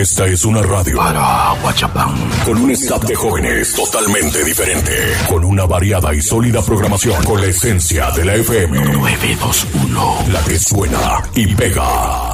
Esta es una radio para Huachapán, con un staff de jóvenes totalmente diferente, con una variada y sólida programación, con la esencia de la FM 921, la que suena y pega.